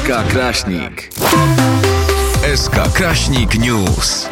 SK Kraśnik. SK Kraśnik News.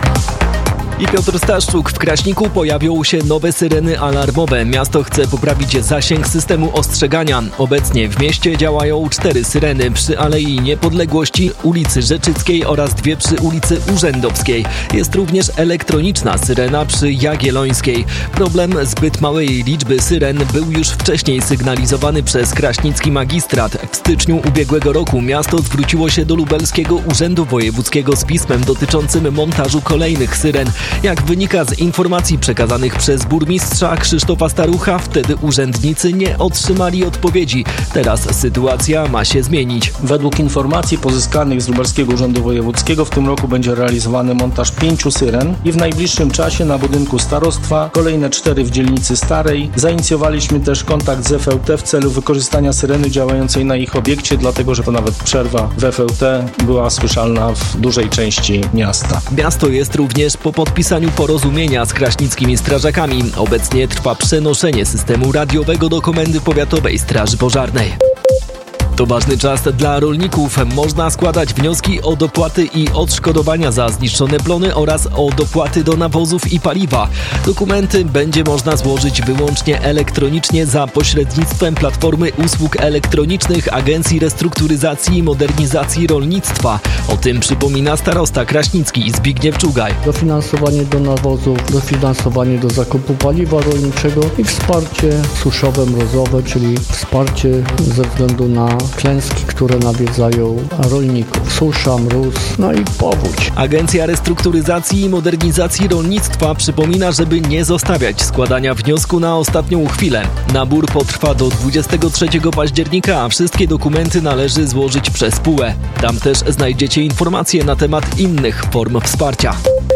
I Piotr Staszczuk. W Kraśniku pojawią się nowe syreny alarmowe. Miasto chce poprawić zasięg systemu ostrzegania. Obecnie w mieście działają 4 syreny przy Alei Niepodległości, ulicy Rzeczyckiej oraz 2 przy ulicy Urzędowskiej. Jest również elektroniczna syrena przy Jagiellońskiej. Problem zbyt małej liczby syren był już wcześniej sygnalizowany przez kraśnicki magistrat. W styczniu ubiegłego roku miasto zwróciło się do Lubelskiego Urzędu Wojewódzkiego z pismem dotyczącym montażu kolejnych syren. Jak wynika z informacji przekazanych przez burmistrza Krzysztofa Starucha, wtedy urzędnicy nie otrzymali odpowiedzi. Teraz sytuacja ma się zmienić. Według informacji pozyskanych z Lubelskiego Urzędu Wojewódzkiego w tym roku będzie realizowany montaż 5 syren i w najbliższym czasie na budynku starostwa kolejne 4 w dzielnicy Starej. Zainicjowaliśmy też kontakt z FLT w celu wykorzystania syreny działającej na ich obiekcie, dlatego że to nawet przerwa w FLT była słyszalna w dużej części miasta. Miasto jest również po podpisaniu porozumienia z kraśnickimi strażakami. Obecnie trwa przenoszenie systemu radiowego do Komendy Powiatowej Straży Pożarnej. To ważny czas dla rolników. Można składać wnioski o dopłaty i odszkodowania za zniszczone plony oraz o dopłaty do nawozów i paliwa. Dokumenty będzie można złożyć wyłącznie elektronicznie za pośrednictwem Platformy Usług Elektronicznych Agencji Restrukturyzacji i Modernizacji Rolnictwa. O tym przypomina starosta kraśnicki Zbigniew Czugaj. Dofinansowanie do nawozów, dofinansowanie do zakupu paliwa rolniczego i wsparcie suszowe, mrozowe, czyli wsparcie ze względu na klęski, które nawiedzają rolników. Susza, mróz, no i powódź. Agencja Restrukturyzacji i Modernizacji Rolnictwa przypomina, żeby nie zostawiać składania wniosku na ostatnią chwilę. Nabór potrwa do 23 października, a wszystkie dokumenty należy złożyć przez PUE. Tam też znajdziecie informacje na temat innych form wsparcia.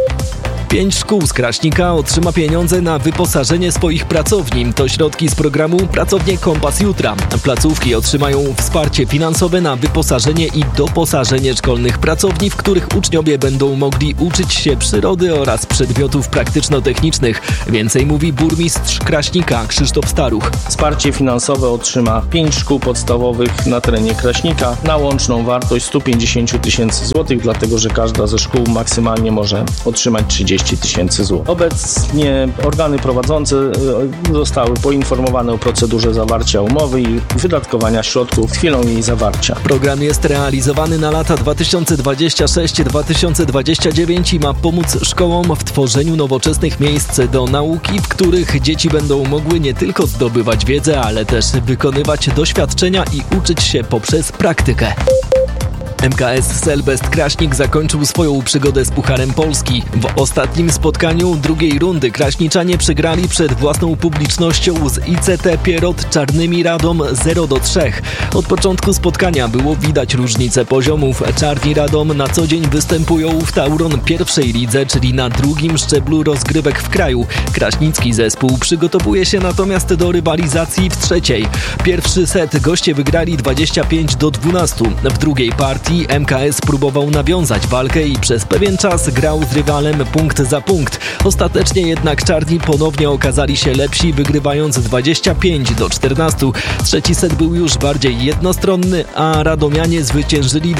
5 szkół z Kraśnika otrzyma pieniądze na wyposażenie swoich pracowni. To środki z programu Pracownie Kompas Jutra. Placówki otrzymają wsparcie finansowe na wyposażenie i doposażenie szkolnych pracowni, w których uczniowie będą mogli uczyć się przyrody oraz przedmiotów praktyczno-technicznych. Więcej mówi burmistrz Kraśnika Krzysztof Staruch. Wsparcie finansowe otrzyma 5 szkół podstawowych na terenie Kraśnika na łączną wartość 150 tysięcy złotych, dlatego że każda ze szkół maksymalnie może otrzymać 30 tysięcy złotych. Obecnie organy prowadzące zostały poinformowane o procedurze zawarcia umowy i wydatkowania środków chwilą jej zawarcia. Program jest realizowany na lata 2026-2029 i ma pomóc szkołom w tworzeniu nowoczesnych miejsc do nauki, w których dzieci będą mogły nie tylko zdobywać wiedzę, ale też wykonywać doświadczenia i uczyć się poprzez praktykę. MKS Selbest Kraśnik zakończył swoją przygodę z Pucharem Polski. W ostatnim spotkaniu drugiej rundy kraśniczanie przegrali przed własną publicznością z ICT Pierrot Czarnymi Radom 0-3. Od początku spotkania było widać różnicę poziomów. Czarni Radom na co dzień występują w Tauron pierwszej lidze, czyli na drugim szczeblu rozgrywek w kraju. Kraśnicki zespół przygotowuje się natomiast do rywalizacji w trzeciej. Pierwszy set goście wygrali 25-12. W drugiej partii MKS próbował nawiązać walkę i przez pewien czas grał z rywalem punkt za punkt. Ostatecznie jednak czarni ponownie okazali się lepsi, wygrywając 25-14. Trzeci set był już bardziej jednostronny, a radomianie zwyciężyli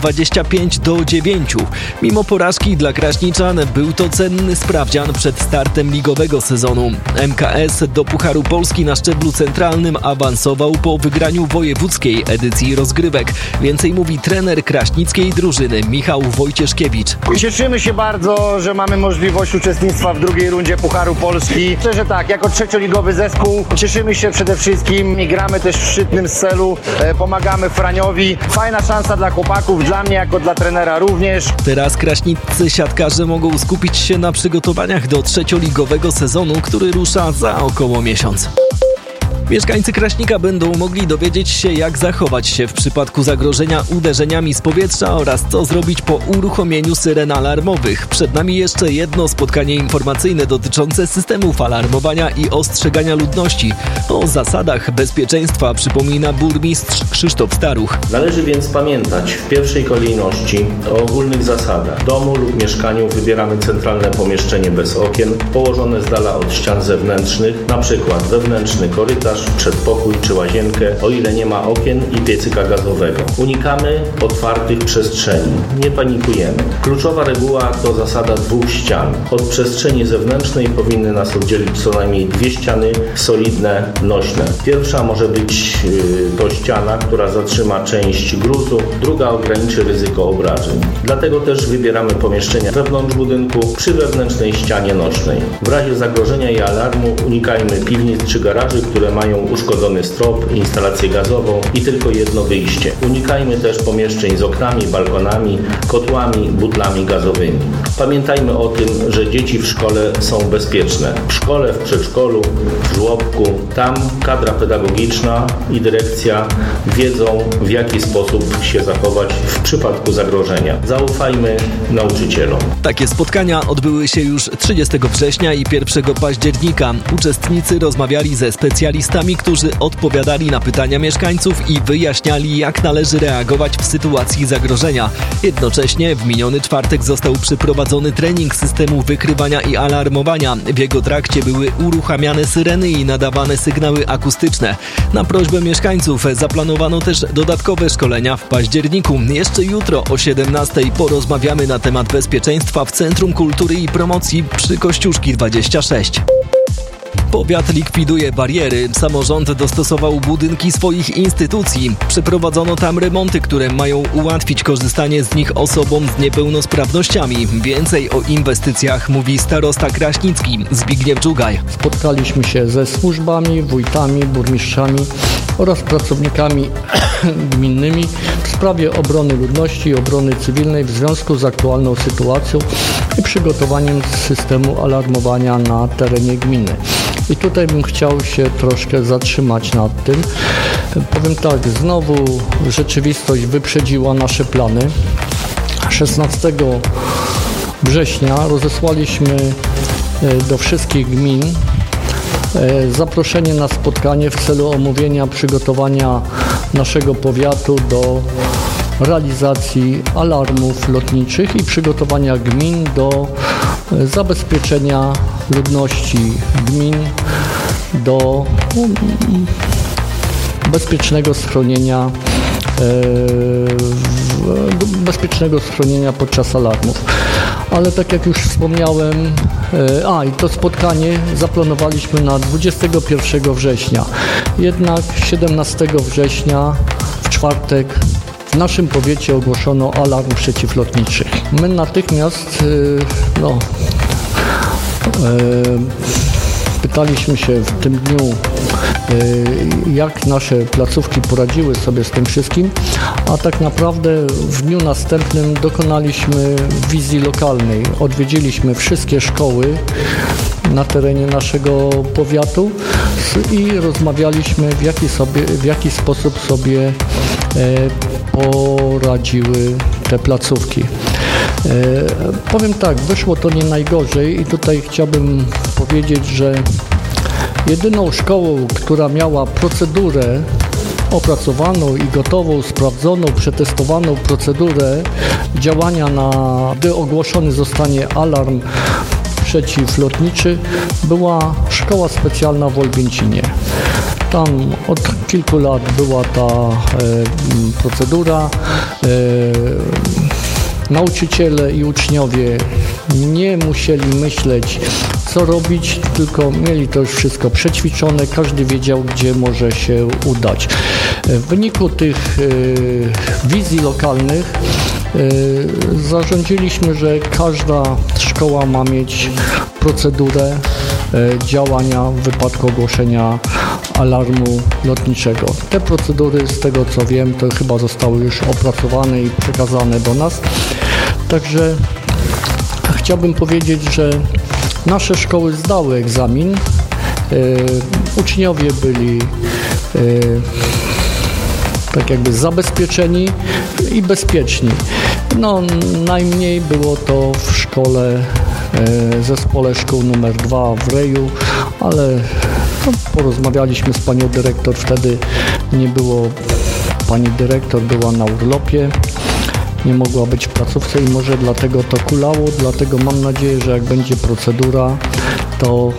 25-9. Mimo porażki dla kraśniczan był to cenny sprawdzian przed startem ligowego sezonu. MKS do Pucharu Polski na szczeblu centralnym awansował po wygraniu wojewódzkiej edycji rozgrywek. Więcej mówi trener kraśnickiej drużyny Michał Wojcieszkiewicz. Cieszymy się bardzo, że mamy możliwość uczestnictwa w drugiej rundzie Pucharu Polski. Myślę, że tak, jako trzecioligowy zespół cieszymy się przede wszystkim i gramy też w szczytnym celu. Pomagamy Franiowi. Fajna szansa dla chłopaków, dla mnie jako dla trenera również. Teraz kraśniccy siatkarze mogą skupić się na przygotowaniach do trzecioligowego sezonu, który rusza za około miesiąc. Mieszkańcy Kraśnika będą mogli dowiedzieć się, jak zachować się w przypadku zagrożenia uderzeniami z powietrza oraz co zrobić po uruchomieniu syren alarmowych. Przed nami jeszcze jedno spotkanie informacyjne dotyczące systemów alarmowania i ostrzegania ludności. O zasadach bezpieczeństwa przypomina burmistrz Krzysztof Staruch. Należy więc pamiętać w pierwszej kolejności o ogólnych zasadach. W domu lub mieszkaniu wybieramy centralne pomieszczenie bez okien, położone z dala od ścian zewnętrznych, np. wewnętrzny korytarz korytarz, przedpokój czy łazienkę, o ile nie ma okien i piecyka gazowego. Unikamy otwartych przestrzeni. Nie panikujemy. Kluczowa reguła to zasada 2 ścian. Od przestrzeni zewnętrznej powinny nas oddzielić co najmniej 2 ściany solidne, nośne. Pierwsza może być to ściana, która zatrzyma część gruzu, druga ograniczy ryzyko obrażeń. Dlatego też wybieramy pomieszczenia wewnątrz budynku przy wewnętrznej ścianie nośnej. W razie zagrożenia i alarmu unikajmy piwnic czy garaży, które mają uszkodzony strop, instalację gazową i tylko jedno wyjście. Unikajmy też pomieszczeń z oknami, balkonami, kotłami, butlami gazowymi. Pamiętajmy o tym, że dzieci w szkole są bezpieczne. W szkole, w przedszkolu, w żłobku. Tam kadra pedagogiczna i dyrekcja wiedzą, w jaki sposób się zachować w przypadku zagrożenia. Zaufajmy nauczycielom. Takie spotkania odbyły się już 30 września i 1 października. Uczestnicy rozmawiali ze specjalistami, którzy odpowiadali na pytania mieszkańców i wyjaśniali, jak należy reagować w sytuacji zagrożenia. Jednocześnie w miniony czwartek został przeprowadzony trening systemu wykrywania i alarmowania. W jego trakcie były uruchamiane syreny i nadawane sygnały akustyczne. Na prośbę mieszkańców zaplanowano też dodatkowe szkolenia w październiku. Jeszcze jutro o 17:00 porozmawiamy na temat bezpieczeństwa w Centrum Kultury i Promocji przy Kościuszki 26. Powiat likwiduje bariery. Samorząd dostosował budynki swoich instytucji. Przeprowadzono tam remonty, które mają ułatwić korzystanie z nich osobom z niepełnosprawnościami. Więcej o inwestycjach mówi starosta kraśnicki Zbigniew Dżugaj. Spotkaliśmy się ze służbami, wójtami, burmistrzami oraz pracownikami gminnymi w sprawie obrony ludności i obrony cywilnej w związku z aktualną sytuacją i przygotowaniem systemu alarmowania na terenie gminy. I tutaj bym chciał się troszkę zatrzymać nad tym. Powiem tak, znowu rzeczywistość wyprzedziła nasze plany. 16 września rozesłaliśmy do wszystkich gmin zaproszenie na spotkanie w celu omówienia przygotowania naszego powiatu do realizacji alarmów lotniczych i przygotowania gmin do zabezpieczenia ludności gmin do bezpiecznego schronienia podczas alarmów. Ale tak jak już wspomniałem, i to spotkanie zaplanowaliśmy na 21 września. Jednak 17 września w czwartek w naszym powiecie ogłoszono alarm przeciwlotniczy. My natychmiast pytaliśmy się w tym dniu, jak nasze placówki poradziły sobie z tym wszystkim, a tak naprawdę w dniu następnym dokonaliśmy wizji lokalnej. Odwiedziliśmy wszystkie szkoły na terenie naszego powiatu i rozmawialiśmy, w jaki sposób sobie poradziły te placówki. Powiem tak, wyszło to nie najgorzej i tutaj chciałbym powiedzieć, że jedyną szkołą, która miała procedurę opracowaną i gotową, sprawdzoną, przetestowaną procedurę działania gdy ogłoszony zostanie alarm przeciwlotniczy, była szkoła specjalna w Olbięcinie. Tam od kilku lat była ta procedura. Nauczyciele i uczniowie nie musieli myśleć, co robić, tylko mieli to już wszystko przećwiczone, każdy wiedział, gdzie może się udać. W wyniku tych wizji lokalnych zarządziliśmy, że każda szkoła ma mieć procedurę działania w wypadku ogłoszenia alarmu lotniczego. Te procedury, z tego co wiem, to chyba zostały już opracowane i przekazane do nas. Także chciałbym powiedzieć, że nasze szkoły zdały egzamin. Uczniowie byli tak jakby zabezpieczeni i bezpieczni. Najmniej było to w zespole szkół nr 2 w Reju, ale porozmawialiśmy z panią dyrektor, wtedy nie było, pani dyrektor była na urlopie, nie mogła być w placówce i może dlatego to kulało, dlatego mam nadzieję, że jak będzie procedura, to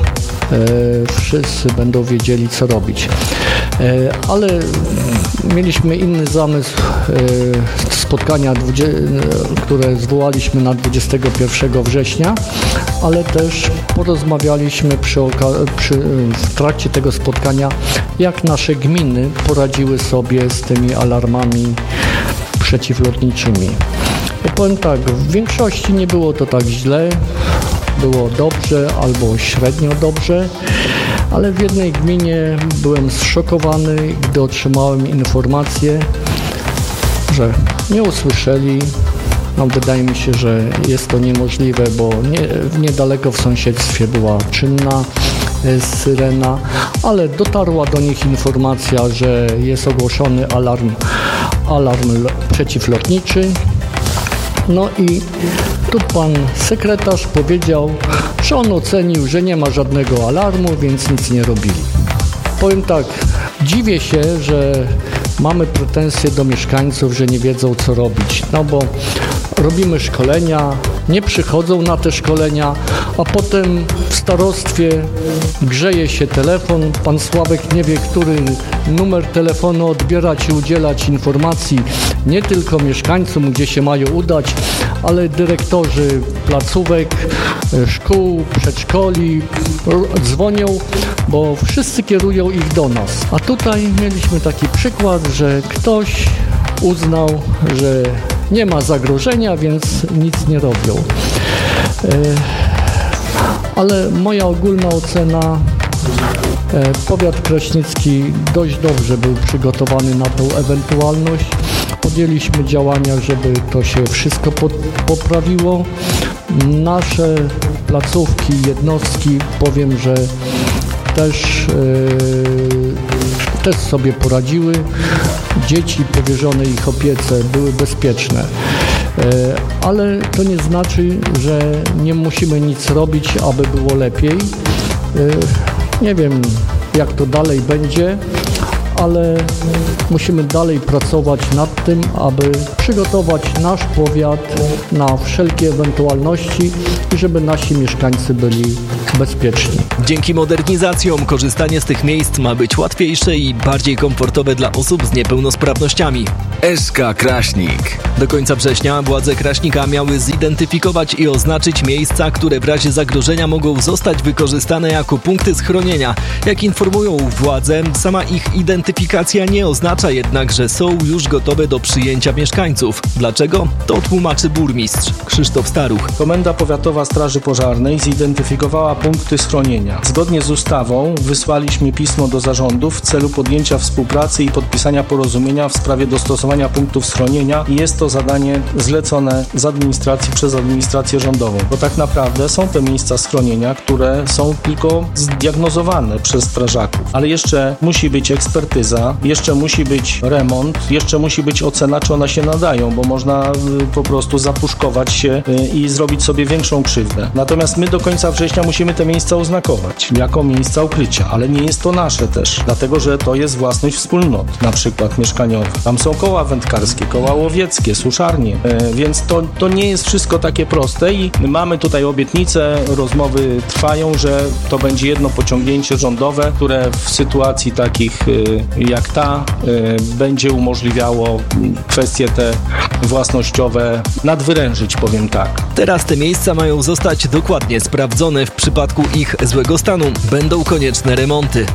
wszyscy będą wiedzieli, co robić. Ale mieliśmy inny zamysł spotkania, które zwołaliśmy na 21 września, ale też porozmawialiśmy w trakcie tego spotkania, jak nasze gminy poradziły sobie z tymi alarmami przeciwlotniczymi. Ja powiem tak, w większości nie było to tak źle, było dobrze albo średnio dobrze, ale w jednej gminie byłem zszokowany, gdy otrzymałem informację, że nie usłyszeli. No, wydaje mi się, że jest to niemożliwe, bo niedaleko w sąsiedztwie była czynna syrena, ale dotarła do nich informacja, że jest ogłoszony alarm przeciwlotniczy. No i tu pan sekretarz powiedział, że on ocenił, że nie ma żadnego alarmu, więc nic nie robili. Powiem tak, dziwię się, że mamy pretensje do mieszkańców, że nie wiedzą, co robić. No bo robimy szkolenia, nie przychodzą na te szkolenia, a potem w starostwie grzeje się telefon. Pan Sławek nie wie, który numer telefonu odbierać i udzielać informacji nie tylko mieszkańcom, gdzie się mają udać, ale dyrektorzy placówek, szkół, przedszkoli dzwonią, bo wszyscy kierują ich do nas. A tutaj mieliśmy taki przykład, że ktoś uznał, że nie ma zagrożenia, więc nic nie robią. Ale moja ogólna ocena, powiat kraśnicki dość dobrze był przygotowany na tą ewentualność. Podjęliśmy działania, żeby to się wszystko poprawiło. Nasze placówki, jednostki, powiem, że też sobie poradziły. Dzieci powierzone ich opiece były bezpieczne. Ale to nie znaczy, że nie musimy nic robić, aby było lepiej. Nie wiem, jak to dalej będzie, ale musimy dalej pracować nad tym, aby przygotować nasz powiat na wszelkie ewentualności i żeby nasi mieszkańcy byli bezpieczni. Dzięki modernizacjom korzystanie z tych miejsc ma być łatwiejsze i bardziej komfortowe dla osób z niepełnosprawnościami. SK Kraśnik. Do końca września władze Kraśnika miały zidentyfikować i oznaczyć miejsca, które w razie zagrożenia mogą zostać wykorzystane jako punkty schronienia. Jak informują władze, sama ich identyfikacja nie oznacza jednak, że są już gotowe do przyjęcia mieszkańców. Dlaczego? To tłumaczy burmistrz Krzysztof Staruch. Komenda Powiatowa Straży Pożarnej zidentyfikowała punkty schronienia. Zgodnie z ustawą wysłaliśmy pismo do zarządów w celu podjęcia współpracy i podpisania porozumienia w sprawie dostosowania punktów schronienia i jest to zadanie zlecone z administracji przez administrację rządową, bo tak naprawdę są te miejsca schronienia, które są tylko zdiagnozowane przez strażaków, ale jeszcze musi być ekspertyza, jeszcze musi być remont, jeszcze musi być ocena, czy one się nadają, bo można po prostu zapuszkować się i zrobić sobie większą krzywdę. Natomiast my do końca września musimy te miejsca oznakować jako miejsca ukrycia, ale nie jest to nasze też, dlatego że to jest własność wspólnot, na przykład mieszkaniowych. Tam są koła wędkarskie, koła łowieckie, suszarnie, więc to nie jest wszystko takie proste i mamy tutaj obietnice, rozmowy trwają, że to będzie jedno pociągnięcie rządowe, które w sytuacji takich jak ta będzie umożliwiało kwestie te własnościowe nadwyrężyć, powiem tak. Teraz te miejsca mają zostać dokładnie sprawdzone. W przypadku ich złego stanu będą konieczne remonty.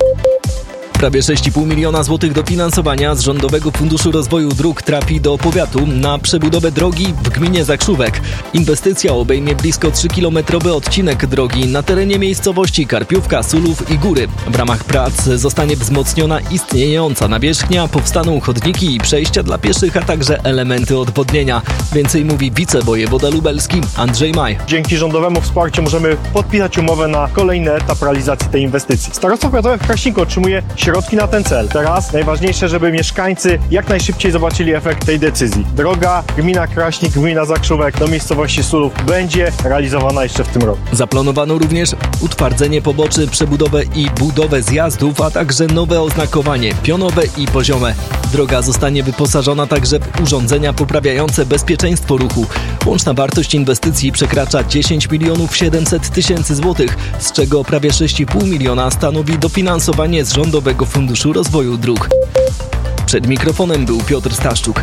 Prawie 6,5 miliona złotych dofinansowania z Rządowego Funduszu Rozwoju Dróg trafi do powiatu na przebudowę drogi w gminie Zakrzówek. Inwestycja obejmie blisko 3-kilometrowy odcinek drogi na terenie miejscowości Karpiówka, Sulów i Góry. W ramach prac zostanie wzmocniona istniejąca nawierzchnia, powstaną chodniki i przejścia dla pieszych, a także elementy odwodnienia. Więcej mówi wicewojewoda lubelski Andrzej Maj. Dzięki rządowemu wsparciu możemy podpisać umowę na kolejny etap realizacji tej inwestycji. Starostwo Powiatowe w Kraśniku otrzymuje środki na ten cel. Teraz najważniejsze, żeby mieszkańcy jak najszybciej zobaczyli efekt tej decyzji. Droga gmina Kraśnik, gmina Zakrzówek do miejscowości Sulów będzie realizowana jeszcze w tym roku. Zaplanowano również utwardzenie poboczy, przebudowę i budowę zjazdów, a także nowe oznakowanie pionowe i poziome. Droga zostanie wyposażona także w urządzenia poprawiające bezpieczeństwo ruchu. Łączna wartość inwestycji przekracza 10 700 000 złotych, z czego prawie 6,5 miliona stanowi dofinansowanie z Rządowego Funduszu Rozwoju Dróg. Przed mikrofonem był Piotr Staszczuk.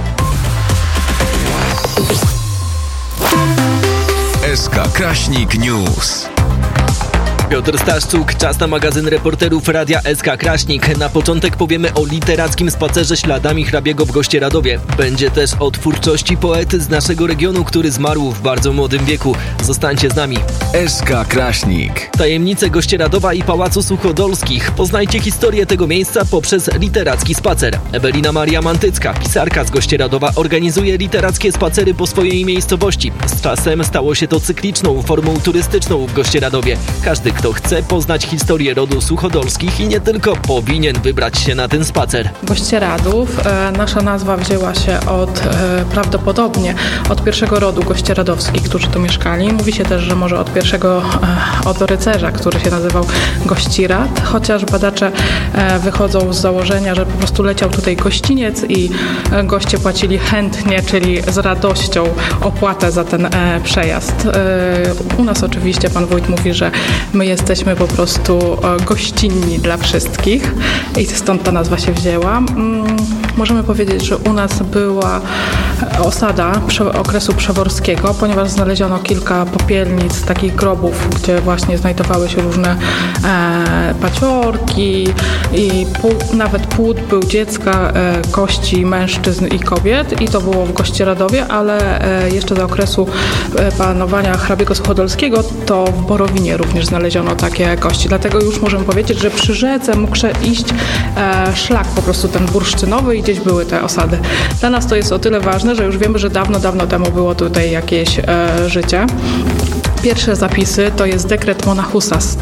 SK Kraśnik News. Piotr Staszczuk, czas na magazyn reporterów Radia SK Kraśnik. Na początek powiemy o literackim spacerze śladami hrabiego w Gościeradowie. Będzie też o twórczości poety z naszego regionu, który zmarł w bardzo młodym wieku. Zostańcie z nami. SK Kraśnik. Tajemnice Gościeradowa i Pałacu Suchodolskich. Poznajcie historię tego miejsca poprzez literacki spacer. Ewelina Maria Mantycka, pisarka z Gościeradowa, organizuje literackie spacery po swojej miejscowości. Z czasem stało się to cykliczną formą turystyczną w Gościeradowie. Każdy, kto chce poznać historię rodu Suchodolskich i nie tylko, powinien wybrać się na ten spacer. Gościeradów, nasza nazwa wzięła się prawdopodobnie od pierwszego rodu gościeradowskich, którzy tu mieszkali. Mówi się też, że może od rycerza, który się nazywał Gościrad, chociaż badacze wychodzą z założenia, że po prostu leciał tutaj gościniec i goście płacili chętnie, czyli z radością opłatę za ten przejazd. U nas oczywiście pan wójt mówi, że my jesteśmy po prostu gościnni dla wszystkich i stąd ta nazwa się wzięła. Możemy powiedzieć, że u nas była osada okresu przeworskiego, ponieważ znaleziono kilka popielnic, takich grobów, gdzie właśnie znajdowały się różne paciorki i nawet płód był dziecka, kości mężczyzn i kobiet i to było w Gościeradowie, ale jeszcze za okresu panowania hrabiego Suchodolskiego to w Borowinie również znaleziono takie kości. Dlatego już możemy powiedzieć, że przy rzece mógł iść szlak po prostu ten bursztynowy i gdzieś były te osady. Dla nas to jest o tyle ważne, że już wiemy, że dawno temu było tutaj jakieś życie. Pierwsze zapisy to jest dekret Monachusa z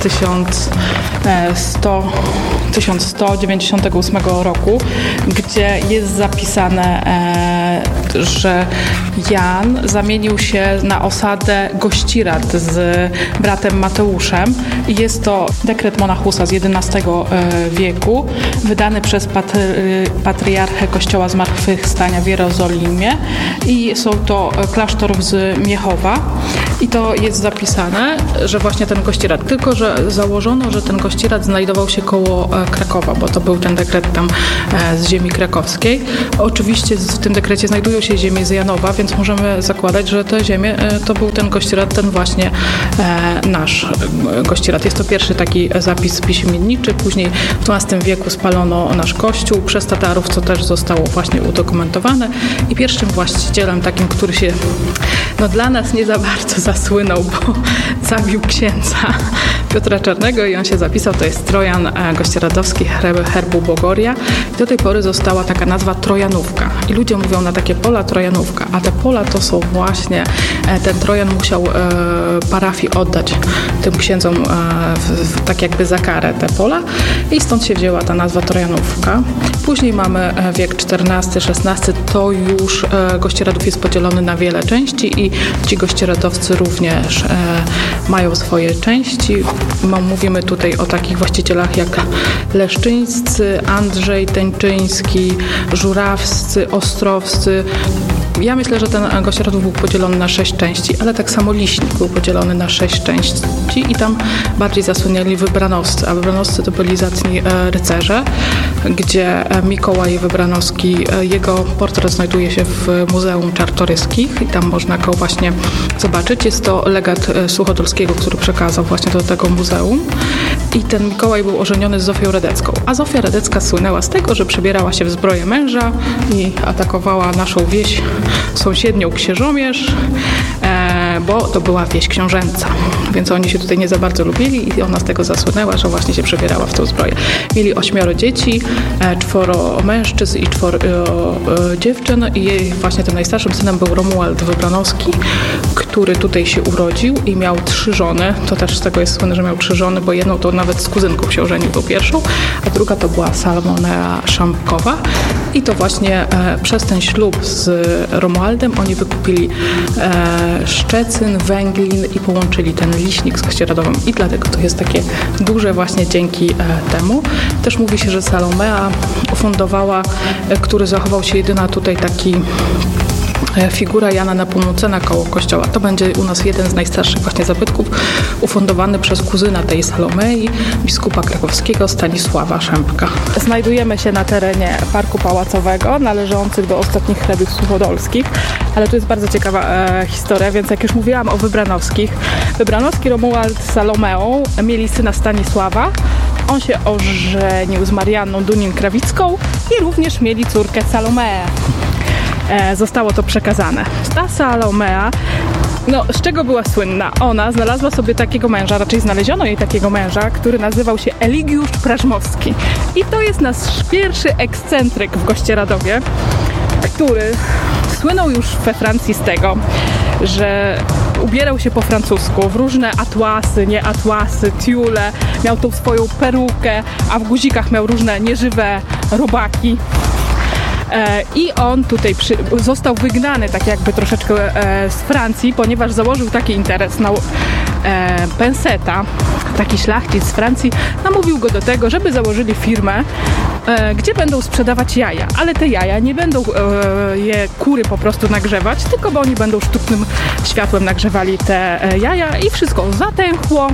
1198 roku, gdzie jest zapisane, że Jan zamienił się na osadę Gościrad z bratem Mateuszem i jest to dekret Monachusa z XI wieku, wydany przez patriarchę Kościoła Zmartwychwstania w Jerozolimie i są to klasztor z Miechowa i to jest zapisane, że właśnie ten Gościrad, tylko że założono, że ten Gościrad znajdował się koło Krakowa, bo to był ten dekret tam z ziemi krakowskiej. Oczywiście w tym dekrecie znajdują się ziemie z Janowa, więc możemy zakładać, że te ziemie to był ten Gościrad, ten właśnie nasz Gościrad. Jest to pierwszy taki zapis piśmienniczy. Później w XII wieku spalono nasz kościół przez Tatarów, co też zostało właśnie udokumentowane i pierwszym właścicielem takim, który się dla nas nie za bardzo zasłynął, bo zabił księdza Piotra Czarnego i on się zapisał, to jest Trojan Gościeradowski herbu Bogoria. I do tej pory została taka nazwa Trojanówka. I ludzie mówią na takie pola Trojanówka, a te pola to są właśnie, ten Trojan musiał parafii oddać tym księdzom tak jakby za karę te pola i stąd się wzięła ta nazwa Trojanówka. Później mamy wiek XIV, XVI, to już Gościeradów jest podzielony na wiele części i ci gościeradowcy również mają swoje części. Mówimy tutaj o takich właścicielach jak Leszczyńscy, Andrzej Teńczyński, Żurawscy, Ostrowscy. Ja myślę, że ten Gościeradów był podzielony na 6 części, ale tak samo Liśnik był podzielony na 6 części i tam bardziej zasłynęli Wybranowscy, a Wybranowscy to byli zacni rycerze, gdzie Mikołaj Wybranowski, jego portret znajduje się w Muzeum Czartoryskich i tam można go właśnie zobaczyć. Jest to legat Suchodolskiego, który przekazał właśnie do tego muzeum i ten Mikołaj był ożeniony z Zofią Radecką, a Zofia Radecka słynęła z tego, że przebierała się w zbroję męża i atakowała naszą wieś sąsiednią Ksieżomierz bo to była wieś książęca, więc oni się tutaj nie za bardzo lubili i ona z tego zasłynęła, że właśnie się przebierała w tą zbroję. Mieli 8 dzieci, 4 mężczyzn i 4 dziewczyn i jej właśnie tym najstarszym synem był Romuald Wybranowski, który tutaj się urodził i miał 3 żony. To też z tego jest słynne, że miał 3 żony, bo jedną to nawet z kuzynką się ożenił, tą pierwszą, a druga to była Salmonea Szampkowa. I to właśnie przez ten ślub z Romualdem oni wykupili Szczecin, Węglin i połączyli ten liśnik z Kościeradowem. I dlatego to jest takie duże właśnie dzięki temu. Też mówi się, że Salomea ufundowała, który zachował się jedyna tutaj taki figura Jana Nepomucena koło kościoła. To będzie u nas jeden z najstarszych właśnie zabytków, ufundowany przez kuzyna tej Salomei, biskupa krakowskiego Stanisława Szempka. Znajdujemy się na terenie Parku Pałacowego, należących do ostatnich hrabiów suchodolskich, ale tu jest bardzo ciekawa historia, więc jak już mówiłam o Wybranowskich. Wybranowski Romuald z Salomeą mieli syna Stanisława. On się ożenił z Marianną Dunin-Krawicką i również mieli córkę Salomeę. Zostało to przekazane. Ta Salomea, z czego była słynna? Ona znalazła sobie takiego męża, raczej znaleziono jej takiego męża, który nazywał się Eligiusz Prażmowski. I to jest nasz pierwszy ekscentryk w Gościeradowie, który słynął już we Francji z tego, że ubierał się po francusku w różne atłasy, nie atłasy, tiule, miał tą swoją perukę, a w guzikach miał różne nieżywe robaki. I on tutaj został wygnany tak jakby troszeczkę z Francji, ponieważ założył taki interes na Penseta, taki szlachcic z Francji, namówił go do tego, żeby założyli firmę, gdzie będą sprzedawać jaja, ale te jaja nie będą je kury po prostu nagrzewać, tylko bo oni będą sztucznym światłem nagrzewali te jaja i wszystko zatęchło.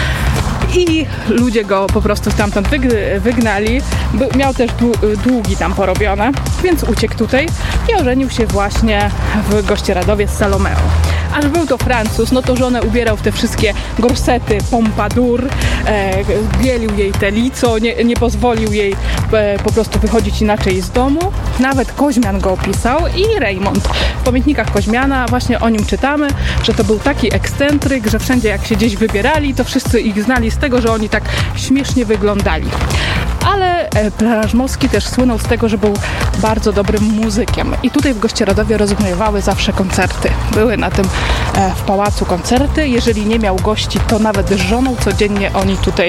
I ludzie go po prostu stamtąd wygnali. Miał też długi tam porobione, więc uciekł tutaj i ożenił się właśnie w Gościeradowie z Salomeą. Aż był to Francuz, to żonę ubierał w te wszystkie gorsety, pompadour, bielił jej te lico, nie pozwolił jej po prostu wychodzić inaczej z domu. Nawet Koźmian go opisał i Reymont. W pamiętnikach Koźmiana właśnie o nim czytamy, że to był taki ekscentryk, że wszędzie jak się gdzieś wybierali, to wszyscy ich znali z tego, że oni tak śmiesznie wyglądali. Ale Prażmowski też słynął z tego, że był bardzo dobrym muzykiem. I tutaj w Gościeradowie rozgrywały zawsze koncerty. Były na tym w pałacu koncerty. Jeżeli nie miał gości, to nawet z żoną codziennie oni tutaj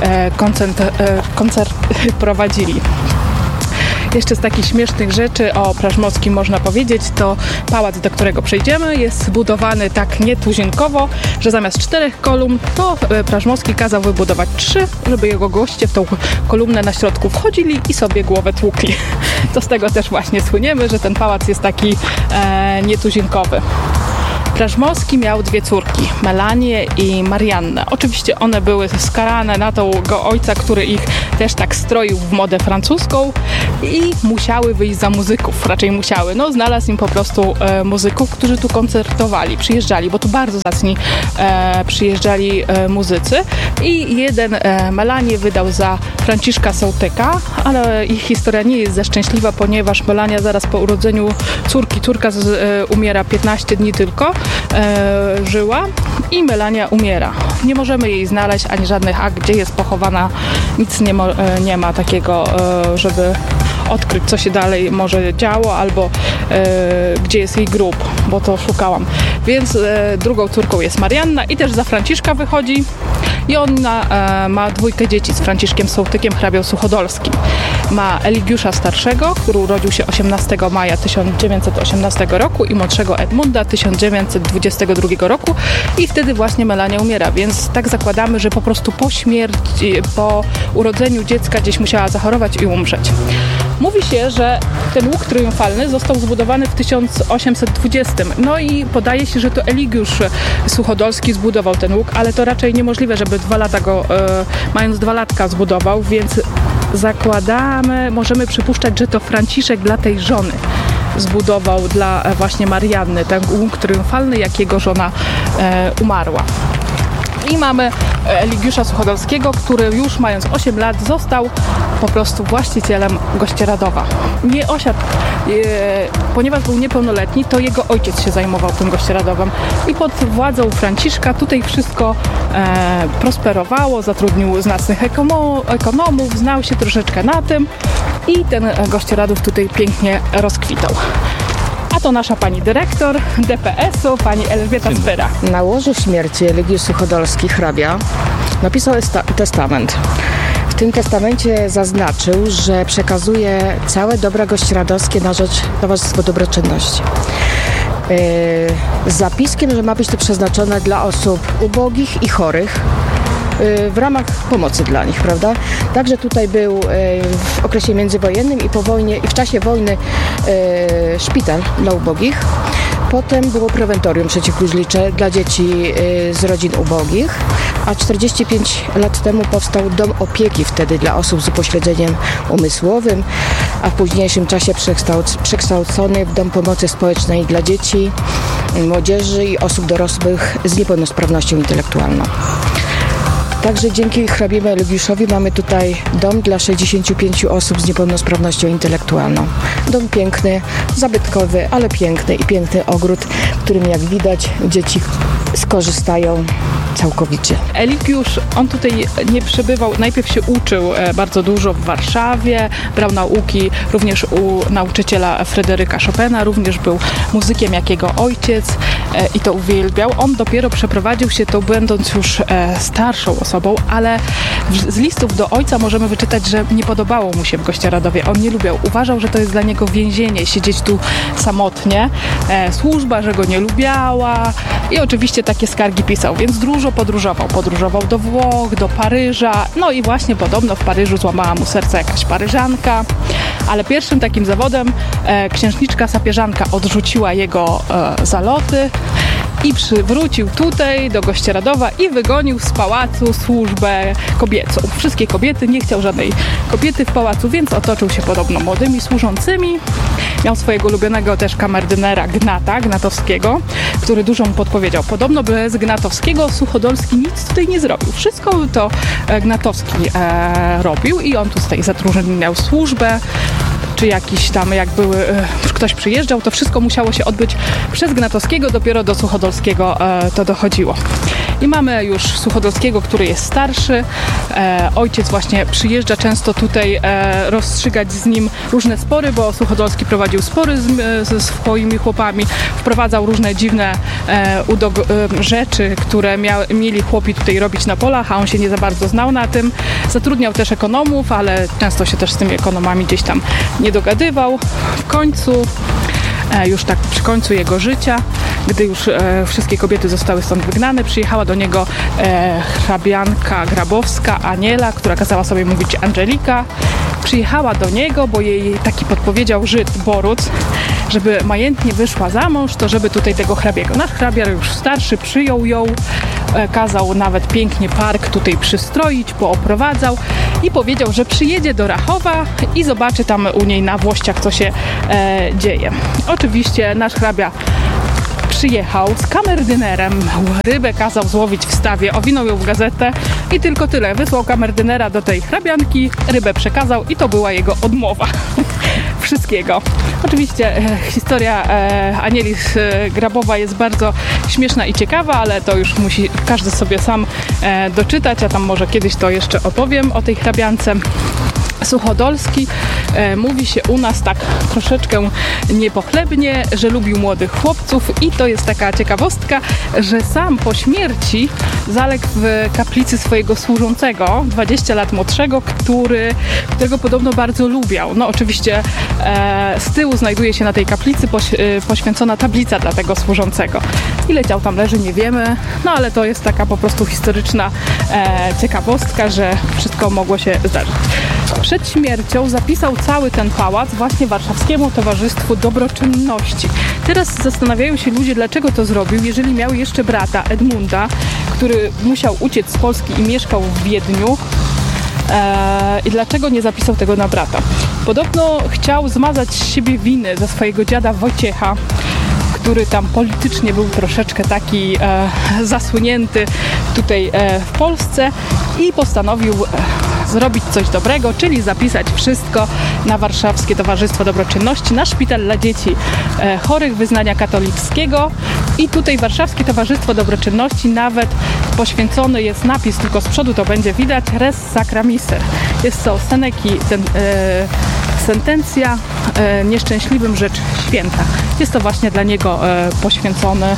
koncert prowadzili. Jeszcze z takich śmiesznych rzeczy o Prażmowskim można powiedzieć, to pałac, do którego przejdziemy, jest zbudowany tak nietuzinkowo, że zamiast 4 kolumn, to Prażmowski kazał wybudować 3, żeby jego goście w tą kolumnę na środku wchodzili i sobie głowę tłukli. To z tego też właśnie słyniemy, że ten pałac jest taki nietuzinkowy. Prażmowski miał 2 córki, Melanię i Mariannę. Oczywiście one były skarane na tego ojca, który ich też tak stroił w modę francuską i musiały wyjść za muzyków, raczej musiały. Znalazł im po prostu muzyków, którzy tu koncertowali, przyjeżdżali, bo tu bardzo zacni przyjeżdżali muzycy i jeden Melanię wydał za Franciszka Sołtyka, ale ich historia nie jest za szczęśliwa, ponieważ Melania zaraz po urodzeniu córka umiera 15 dni tylko, żyła i Melania umiera. Nie możemy jej znaleźć ani żadnych akt, gdzie jest pochowana. Nic nie ma takiego, żeby odkryć, co się dalej może działo, albo gdzie jest jej grób, bo to szukałam. Więc drugą córką jest Marianna i też za Franciszka wychodzi i ona ma 2 dzieci z Franciszkiem Sołtykiem, hrabią suchodolskim. Ma Eligiusza starszego, który urodził się 18 maja 1918 roku i młodszego Edmunda 1922 roku i wtedy właśnie Melania umiera, więc tak zakładamy, że po prostu po śmierci, po urodzeniu dziecka gdzieś musiała zachorować i umrzeć. Mówi się, że ten łuk triumfalny został zbudowany w 1820. I podaje się, że to Eligiusz Suchodolski zbudował ten łuk, ale to raczej niemożliwe, żeby 2 lata go, mając 2 latka zbudował, więc zakładamy, możemy przypuszczać, że to Franciszek dla tej żony zbudował dla właśnie Marianny ten łuk triumfalny, jak jego żona umarła. I mamy Eligiusza Suchodolskiego, który już mając 8 lat został po prostu właścicielem Gościeradowa. Nie osiadł, ponieważ był niepełnoletni, to jego ojciec się zajmował tym Gościeradowem. I pod władzą Franciszka tutaj wszystko prosperowało, zatrudnił znacnych ekonomów, znał się troszeczkę na tym i ten Gościeradów tutaj pięknie rozkwitał. A to nasza pani dyrektor DPS-u, pani Elżbieta Spyra. Na łożu śmierci Eligiusz Suchodolski, hrabia, napisał testament. W tym testamencie zaznaczył, że przekazuje całe dobra gościeradowskie na rzecz Towarzystwa Dobroczynności. Z zapiskiem, że ma być to przeznaczone dla osób ubogich i chorych, w ramach pomocy dla nich, prawda? Także tutaj był w okresie międzywojennym i po wojnie, i w czasie wojny szpital dla ubogich. Potem było prewentorium przeciwgruźlicze dla dzieci z rodzin ubogich, a 45 lat temu powstał dom opieki wtedy dla osób z upośledzeniem umysłowym, a w późniejszym czasie przekształcony w dom pomocy społecznej dla dzieci, młodzieży i osób dorosłych z niepełnosprawnością intelektualną. Także dzięki hrabiemu Eligiuszowi mamy tutaj dom dla 65 osób z niepełnosprawnością intelektualną. Dom piękny, zabytkowy, ale piękny i piękny ogród, w którym jak widać dzieci skorzystają całkowicie. Eligiusz, on tutaj nie przebywał, najpierw się uczył bardzo dużo w Warszawie, brał nauki również u nauczyciela Fryderyka Chopina, również był muzykiem jak jego ojciec i to uwielbiał. On dopiero przeprowadził się to będąc już starszą osobą, ale z listów do ojca możemy wyczytać, że nie podobało mu się w Gościeradowie. On nie lubiał. Uważał, że to jest dla niego więzienie, siedzieć tu samotnie. Służba, że go nie lubiała i oczywiście takie skargi pisał, więc dużo podróżował. Podróżował do Włoch, do Paryża, no i właśnie podobno w Paryżu złamała mu serce jakaś Paryżanka, ale pierwszym takim zawodem księżniczka Sapieżanka odrzuciła jego zaloty i przywrócił tutaj do Gościeradowa i wygonił z pałacu służbę kobiecą. Wszystkie kobiety, nie chciał żadnej kobiety w pałacu, więc otoczył się podobno młodymi służącymi. Miał swojego ulubionego też kamerdynera Gnatowskiego, który dużo mu podpowiedział. Podobno bez Gnatowskiego Suchodolski nic tutaj nie zrobił. Wszystko to Gnatowski robił i on tutaj zatrudniał służbę, czy jakiś tam, jak ktoś przyjeżdżał, to wszystko musiało się odbyć przez Gnatowskiego, dopiero do Suchodolskiego to dochodziło. I mamy już Suchodolskiego, który jest starszy. Ojciec właśnie przyjeżdża często tutaj rozstrzygać z nim różne spory, bo Suchodolski prowadził spory ze swoimi chłopami, wprowadzał różne dziwne rzeczy, które mieli chłopi tutaj robić na polach, a on się nie za bardzo znał na tym. Zatrudniał też ekonomów, ale często się też z tymi ekonomami gdzieś tam nie dogadywał. W końcu, już tak przy końcu jego życia, gdy już wszystkie kobiety zostały stąd wygnane, przyjechała do niego hrabianka Grabowska, Aniela, która kazała sobie mówić Angelika. Przyjechała do niego, bo jej taki podpowiedział Żyd Boruc, żeby majętnie wyszła za mąż, to żeby tutaj tego hrabiego. Nasz hrabia już starszy przyjął ją, kazał nawet pięknie park tutaj przystroić, pooprowadzał i powiedział, że przyjedzie do Rachowa i zobaczy tam u niej na Włościach, co się dzieje. Oczywiście nasz hrabia przyjechał z kamerdynerem, rybę kazał złowić w stawie, owinął ją w gazetę i tylko tyle. Wysłał kamerdynera do tej hrabianki, rybę przekazał i to była jego odmowa wszystkiego. Oczywiście historia Anieli Grabowa jest bardzo śmieszna i ciekawa, ale to już musi każdy sobie sam doczytać, a tam może kiedyś to jeszcze opowiem o tej hrabiance. Suchodolski mówi się u nas tak troszeczkę niepochlebnie, że lubił młodych chłopców i to jest taka ciekawostka, że sam po śmierci zaległ w kaplicy swojego służącego, 20 lat młodszego, którego podobno bardzo lubiał. No oczywiście z tyłu znajduje się na tej kaplicy poświęcona tablica dla tego służącego. Ile ciał tam leży, nie wiemy, no ale to jest taka po prostu historyczna ciekawostka, że wszystko mogło się zdarzyć. Przed śmiercią zapisał cały ten pałac właśnie Warszawskiemu Towarzystwu Dobroczynności. Teraz zastanawiają się ludzie, dlaczego to zrobił, jeżeli miał jeszcze brata Edmunda, który musiał uciec z Polski i mieszkał w Wiedniu. I dlaczego nie zapisał tego na brata? Podobno chciał zmazać z siebie winy za swojego dziada Wojciecha, który tam politycznie był troszeczkę taki zasłonięty tutaj w Polsce i postanowił zrobić coś dobrego, czyli zapisać wszystko na Warszawskie Towarzystwo Dobroczynności, na szpital dla dzieci chorych wyznania katolickiego. I tutaj Warszawskie Towarzystwo Dobroczynności nawet poświęcony jest napis, tylko z przodu to będzie widać, res sacra miser. Jest to sentencja nieszczęśliwym rzecz święta. Jest to właśnie dla niego poświęcony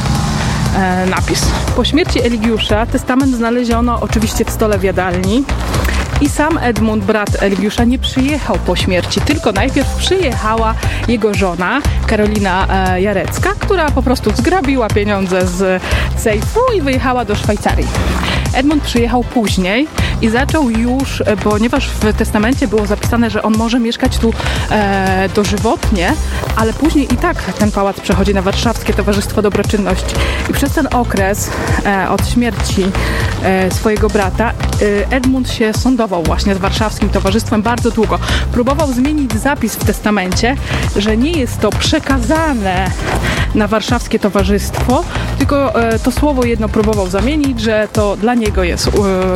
napis. Po śmierci Eligiusza testament znaleziono oczywiście w stole w jadalni. I sam Edmund, brat Eligiusza, nie przyjechał po śmierci, tylko najpierw przyjechała jego żona, Karolina Jarecka, która po prostu zgrabiła pieniądze z sejfu i wyjechała do Szwajcarii. Edmund przyjechał później i zaczął już, ponieważ w testamencie było zapisane, że on może mieszkać tu dożywotnie, ale później i tak ten pałac przechodzi na Warszawskie Towarzystwo Dobroczynności. I przez ten okres od śmierci swojego brata Edmund się sądował właśnie z Warszawskim Towarzystwem bardzo długo. Próbował zmienić zapis w testamencie, że nie jest to przekazane na Warszawskie Towarzystwo, tylko to słowo jedno próbował zamienić, że to dla niego jest,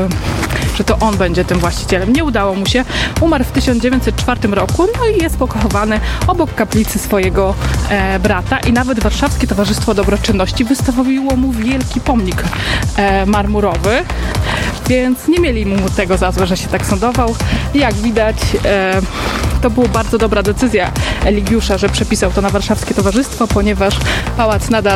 że to on będzie tym właścicielem. Nie udało mu się. Umarł w 1904 roku, no i jest pochowany obok kaplicy swojego brata i nawet Warszawskie Towarzystwo Dobroczynności wystawiło mu wielki pomnik marmurowy, więc nie mieli mu tego za złe, że się tak sądował. I jak widać, to była bardzo dobra decyzja Eligiusza, że przepisał to na Warszawskie Towarzystwo, ponieważ pałac nadal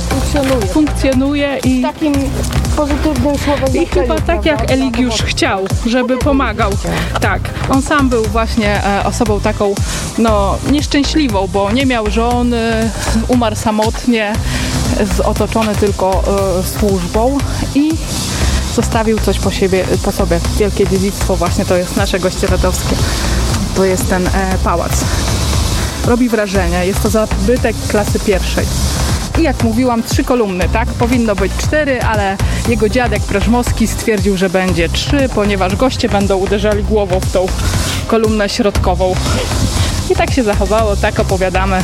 funkcjonuje i Takim pozytywnym słowem. I chyba tak jak Eligiusz chciał, żeby pomagał. Tak, on sam był właśnie osobą taką nieszczęśliwą, bo nie miał żony, umarł samotnie, otoczony tylko służbą i zostawił coś po sobie. Wielkie dziedzictwo właśnie to jest nasze gościeradowskie. To jest ten pałac. Robi wrażenie. Jest to zabytek klasy pierwszej. I jak mówiłam, 3 kolumny, tak? Powinno być 4, ale jego dziadek Prażmowski stwierdził, że będzie 3, ponieważ goście będą uderzali głową w tą kolumnę środkową. I tak się zachowało, tak opowiadamy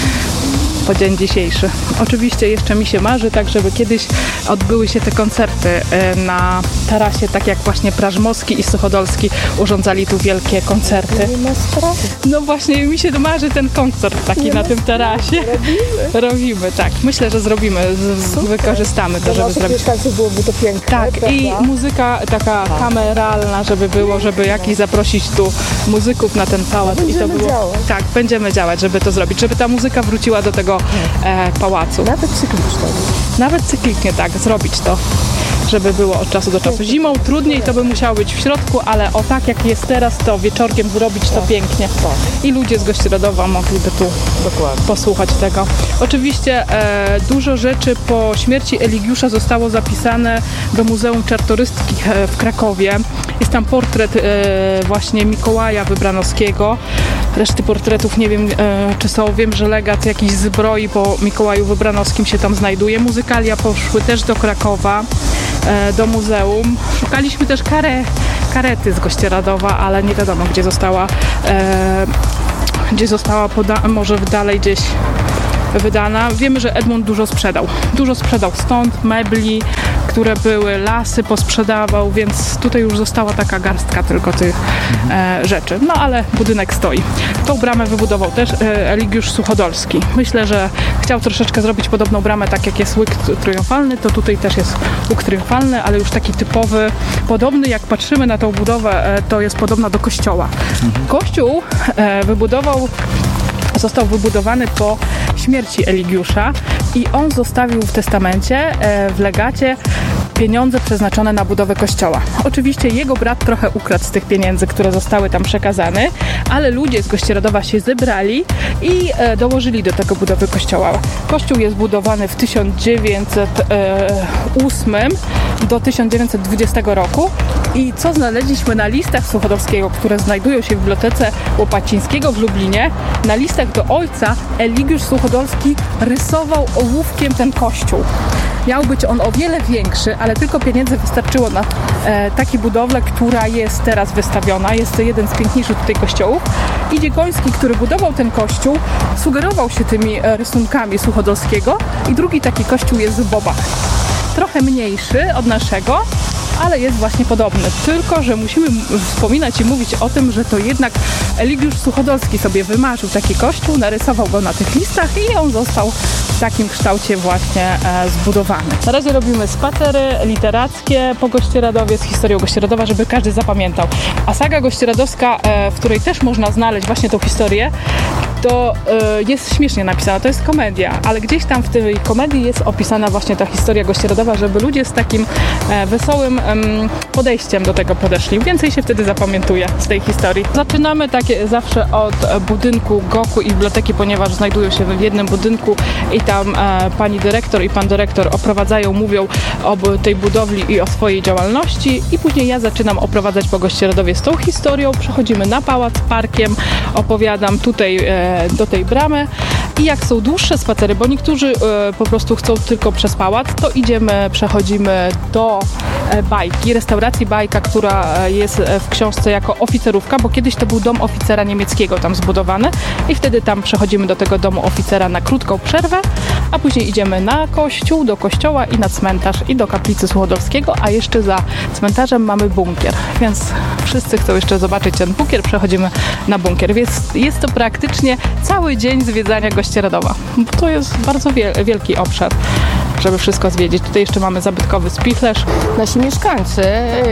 po dzień dzisiejszy. Oczywiście jeszcze mi się marzy, tak żeby kiedyś odbyły się te koncerty na tarasie, tak jak właśnie Prażmowski i Suchodolski urządzali tu wielkie koncerty. No właśnie mi się marzy ten koncert taki na tym tarasie. Robimy, tak. Myślę, że zrobimy, wykorzystamy to, żeby zrobić. Byłoby to piękne. Tak, i muzyka taka kameralna, żeby było, żeby jakiś zaprosić tu muzyków na ten pałac. Będziemy i to było. działać. Tak, będziemy działać, żeby to zrobić, żeby ta muzyka wróciła do tego pałacu. Nawet cyklicznie. Nawet cyklicznie, tak, zrobić to, żeby było od czasu do czasu. Zimą trudniej, to by musiało być w środku, ale o tak jak jest teraz, to wieczorkiem zrobić to pięknie. I ludzie z Gościeradowa mogliby tu posłuchać tego. Oczywiście dużo rzeczy po śmierci Eligiusza zostało zapisane do Muzeum Czartorystyki w Krakowie. Jest tam portret właśnie Mikołaja Wybranowskiego. Reszty portretów nie wiem, czy są. Wiem, że legat jakiś zbroi po Mikołaju Wybranowskim się tam znajduje. Muzykalia poszły też do Krakowa, do muzeum. Szukaliśmy też karety z Gościeradowa, ale nie wiadomo, gdzie została może dalej gdzieś wydana. Wiemy, że Edmund dużo sprzedał. Dużo sprzedał stąd, mebli, które były, lasy posprzedawał, więc tutaj już została taka garstka tylko tych rzeczy. No ale budynek stoi. Tą bramę wybudował też Eligiusz Suchodolski. Myślę, że chciał troszeczkę zrobić podobną bramę, tak jak jest łyk triumfalny, to tutaj też jest łyk triumfalny, ale już taki typowy, podobny, jak patrzymy na tą budowę, to jest podobna do kościoła. Kościół został wybudowany po śmierci Eligiusza i on zostawił w testamencie, w legacie pieniądze przeznaczone na budowę kościoła. Oczywiście jego brat trochę ukradł z tych pieniędzy, które zostały tam przekazane, ale ludzie z Gościeradowa się zebrali i dołożyli do tego budowy kościoła. Kościół jest budowany w 1908 do 1920 roku I co znaleźliśmy na listach Suchodolskiego, które znajdują się w Bibliotece Łopacińskiego w Lublinie? Na listach do ojca Eligiusz Suchodolski rysował ołówkiem ten kościół. Miał być on o wiele większy, ale tylko pieniędzy wystarczyło na taką budowlę, która jest teraz wystawiona. Jest to jeden z piękniejszych tutaj kościołów. I Dziekoński, który budował ten kościół, sugerował się tymi rysunkami Suchodolskiego. I drugi taki kościół jest w Bobach. Trochę mniejszy od naszego, ale jest właśnie podobny. Tylko że musimy wspominać i mówić o tym, że to jednak Eligiusz Suchodolski sobie wymarzył taki kościół, narysował go na tych listach i on został w takim kształcie właśnie zbudowany. Na razie robimy spacery literackie po Gościeradowie z historią Gościeradowa, żeby każdy zapamiętał. A saga gościeradowska, w której też można znaleźć właśnie tą historię, to jest śmiesznie napisana, to jest komedia, ale gdzieś tam w tej komedii jest opisana właśnie ta historia Gościeradowa, żeby ludzie z takim wesołym podejściem do tego podeszli. Więcej się wtedy zapamiętuje z tej historii. Zaczynamy takie zawsze od budynku GOK-u i biblioteki, ponieważ znajdują się w jednym budynku i tam pani dyrektor i pan dyrektor oprowadzają, mówią o tej budowli i o swojej działalności i później ja zaczynam oprowadzać po Gościeradowie z tą historią. Przechodzimy na pałac, parkiem, opowiadam tutaj do tej bramy i jak są dłuższe spacery, bo niektórzy po prostu chcą tylko przez pałac, to przechodzimy do Bajki, restauracji Bajka, która jest w książce jako oficerówka, bo kiedyś to był dom oficera niemieckiego tam zbudowany i wtedy tam przechodzimy do tego domu oficera na krótką przerwę, a później idziemy na kościół, do kościoła i na cmentarz i do kaplicy Suchodolskiego, a jeszcze za cmentarzem mamy bunkier, więc wszyscy chcą jeszcze zobaczyć ten bunkier, przechodzimy na bunkier, więc jest to praktycznie cały dzień zwiedzania Gościeradowa, bo to jest bardzo wielki obszar, żeby wszystko zwiedzić. Tutaj jeszcze mamy zabytkowy spichlerz. Nasi mieszkańcy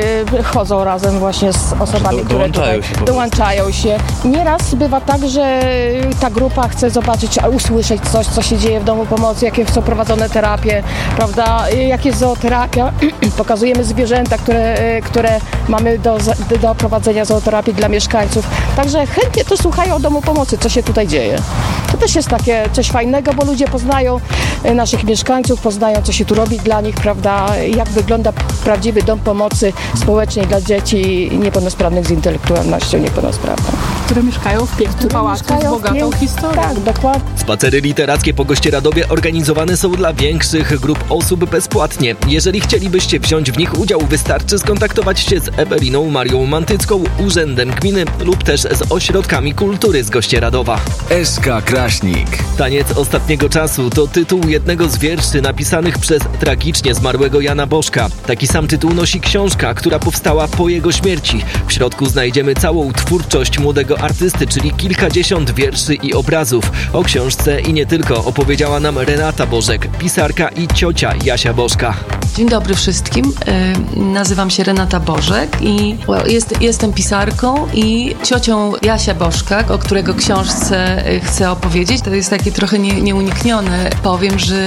chodzą razem właśnie z osobami, które tutaj dołączają się. Nieraz bywa tak, że ta grupa chce zobaczyć, usłyszeć coś, co się dzieje w domu pomocy, jakie są prowadzone terapie, prawda, jak jest zooterapia. Pokazujemy zwierzęta, które mamy do prowadzenia zooterapii dla mieszkańców. Także chętnie to słuchają o domu pomocy, co się tutaj dzieje. To też jest takie coś fajnego, bo ludzie poznają naszych mieszkańców, poznają, co się tu robi dla nich, prawda, jak wygląda prawdziwy dom pomocy społecznej dla dzieci niepełnosprawnych z intelektualnością niepełnosprawną. Które mieszkają w pięknym pałacu z bogatą historią. Tak, dokładnie. Spacery literackie po Gościeradowie organizowane są dla większych grup osób bezpłatnie. Jeżeli chcielibyście wziąć w nich udział, wystarczy skontaktować się z Eweliną Marią Mantycką, Urzędem Gminy lub też z ośrodkami kultury z Gościeradowa. SK Kraśnik. Taniec ostatniego czasu to tytuł jednego z wierszy napisanych przez tragicznie zmarłego Jana Bożka. Taki sam tytuł nosi książka, która powstała po jego śmierci. W środku znajdziemy całą twórczość młodego artysty, czyli kilkadziesiąt wierszy i obrazów. O książce i nie tylko opowiedziała nam Renata Bożek, pisarka i ciocia Jasia Bożka. Dzień dobry wszystkim. Nazywam się Renata Bożek i jestem pisarką i ciocią Jasia Bożka, o którego książce chcę opowiedzieć. To jest takie trochę nieuniknione. Powiem, że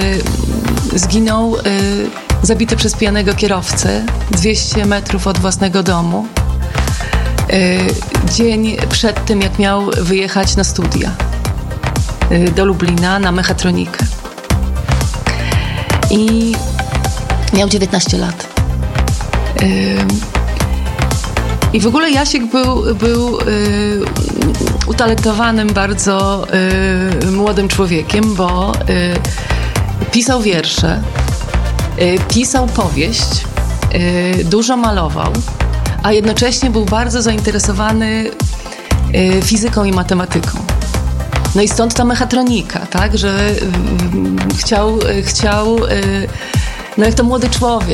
zginął zabity przez pijanego kierowcę 200 metrów od własnego domu. Dzień przed tym, jak miał wyjechać na studia do Lublina na mechatronikę. I miał 19 lat. I w ogóle Jasiek był utalentowanym bardzo młodym człowiekiem, bo pisał wiersze, pisał powieść, dużo malował, a jednocześnie był bardzo zainteresowany fizyką i matematyką. No i stąd ta mechatronika, tak, że chciał no jak to młody człowiek,